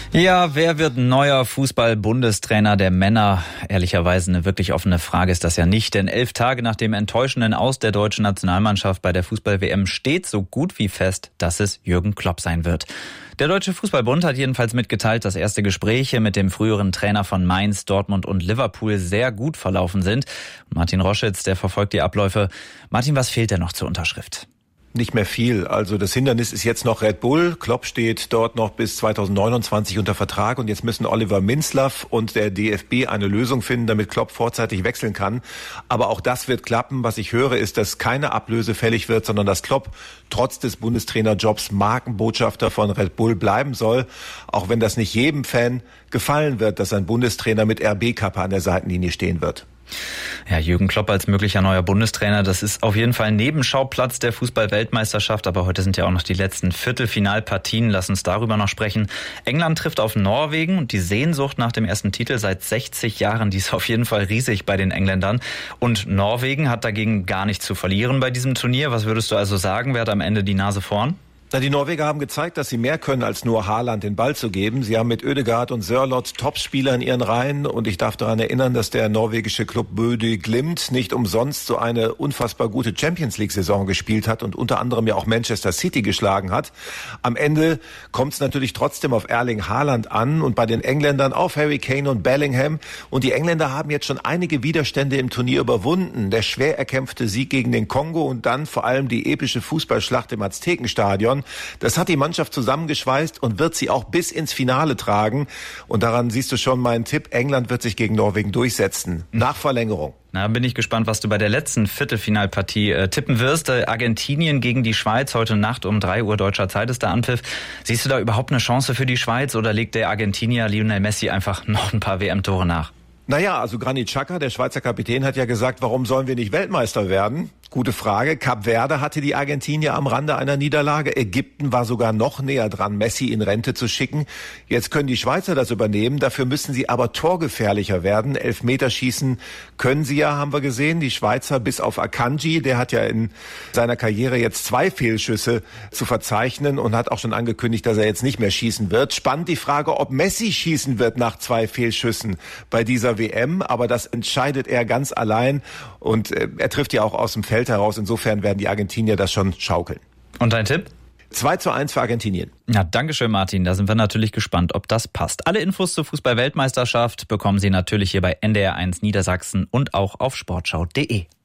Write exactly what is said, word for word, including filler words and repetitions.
Ja, wer wird neuer Fußball-Bundestrainer der Männer? Ehrlicherweise eine wirklich offene Frage ist das ja nicht, denn elf Tage nach dem enttäuschenden Aus der deutschen Nationalmannschaft bei der Fußball-W M steht so gut wie fest, dass es Jürgen Klopp sein wird. Der Deutsche Fußballbund hat jedenfalls mitgeteilt, dass erste Gespräche mit dem früheren Trainer von Mainz, Dortmund und Liverpool sehr gut verlaufen sind. Martin Roschitz, der verfolgt die Abläufe. Martin, was fehlt denn noch zur Unterschrift? Nicht mehr viel. Also das Hindernis ist jetzt noch Red Bull. Klopp steht dort noch bis zweitausendneunundzwanzig unter Vertrag und jetzt müssen Oliver Minzlaff und der D F B eine Lösung finden, damit Klopp vorzeitig wechseln kann. Aber auch das wird klappen. Was ich höre, ist, dass keine Ablöse fällig wird, sondern dass Klopp trotz des Bundestrainerjobs Markenbotschafter von Red Bull bleiben soll. Auch wenn das nicht jedem Fan gefallen wird, dass ein Bundestrainer mit R B-Kappe an der Seitenlinie stehen wird. Ja, Jürgen Klopp als möglicher neuer Bundestrainer, das ist auf jeden Fall ein Nebenschauplatz der Fußball-Weltmeisterschaft. Aber heute sind ja auch noch die letzten Viertelfinalpartien. Lass uns darüber noch sprechen. England trifft auf Norwegen und die Sehnsucht nach dem ersten Titel seit sechzig Jahren, die ist auf jeden Fall riesig bei den Engländern. Und Norwegen hat dagegen gar nichts zu verlieren bei diesem Turnier. Was würdest du also sagen, wer hat am Ende die Nase vorn? Na, die Norweger haben gezeigt, dass sie mehr können, als nur Haaland den Ball zu geben. Sie haben mit Ødegaard und Sørloth Topspieler in ihren Reihen. Und ich darf daran erinnern, dass der norwegische Club Bodø Glimt nicht umsonst so eine unfassbar gute Champions-League-Saison gespielt hat und unter anderem ja auch Manchester City geschlagen hat. Am Ende kommt es natürlich trotzdem auf Erling Haaland an und bei den Engländern auf Harry Kane und Bellingham. Und die Engländer haben jetzt schon einige Widerstände im Turnier überwunden. Der schwer erkämpfte Sieg gegen den Kongo und dann vor allem die epische Fußballschlacht im Aztekenstadion. Das hat die Mannschaft zusammengeschweißt und wird sie auch bis ins Finale tragen. Und daran siehst du schon meinen Tipp, England wird sich gegen Norwegen durchsetzen. Nach Verlängerung. Na, bin ich gespannt, was du bei der letzten Viertelfinalpartie äh, tippen wirst. Äh, Argentinien gegen die Schweiz, heute Nacht um drei Uhr deutscher Zeit ist der Anpfiff. Siehst du da überhaupt eine Chance für die Schweiz oder legt der Argentinier Lionel Messi einfach noch ein paar W M-Tore nach? Naja, also Granit Xhaka, der Schweizer Kapitän, hat ja gesagt, warum sollen wir nicht Weltmeister werden? Gute Frage. Kap Verde hatte die Argentinier am Rande einer Niederlage. Ägypten war sogar noch näher dran, Messi in Rente zu schicken. Jetzt können die Schweizer das übernehmen. Dafür müssen sie aber torgefährlicher werden. Elfmeterschießen können sie ja, haben wir gesehen. Die Schweizer bis auf Akanji, der hat ja in seiner Karriere jetzt zwei Fehlschüsse zu verzeichnen und hat auch schon angekündigt, dass er jetzt nicht mehr schießen wird. Spannend die Frage, ob Messi schießen wird nach zwei Fehlschüssen bei dieser W M. Aber das entscheidet er ganz allein und äh, er trifft ja auch aus dem Feld heraus. Insofern werden die Argentinier das schon schaukeln. Und dein Tipp? zwei zu eins für Argentinien. Ja, dankeschön, Martin. Da sind wir natürlich gespannt, ob das passt. Alle Infos zur Fußball-Weltmeisterschaft bekommen Sie natürlich hier bei N D R eins Niedersachsen und auch auf sportschau punkt de.